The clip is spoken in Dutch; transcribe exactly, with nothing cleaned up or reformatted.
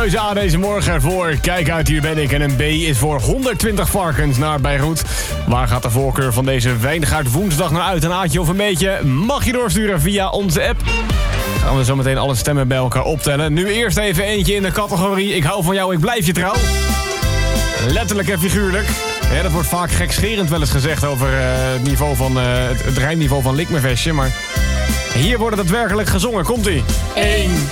keuze A deze morgen ervoor. Kijk uit, hier ben ik. En een B is voor honderdtwintig varkens naar Beirut. Waar gaat de voorkeur van deze Wijngaard woensdag naar uit? Een Aatje of een beetje? Mag je doorsturen via onze app. Gaan we zo meteen alle stemmen bij elkaar optellen. Nu eerst even eentje in de categorie Ik hou van jou, ik blijf je trouw. Letterlijk en figuurlijk. Ja, dat wordt vaak gekscherend wel eens gezegd over uh, het, niveau van, uh, het, het rijmniveau van Likmevestje. Maar hier wordt het daadwerkelijk gezongen. Komt-ie. één,